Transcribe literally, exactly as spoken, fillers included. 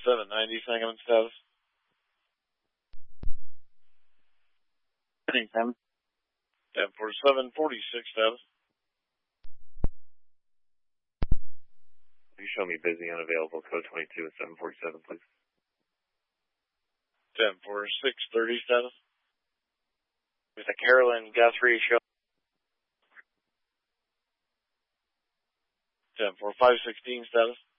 seven ninety, Sangamon status. Ten. ten four seven forty-six status. Can you show me busy, unavailable, code twenty-two at seven forty-seven, please? ten four six thirty status. There's a Carolyn Guthrie show. ten four five sixteen status.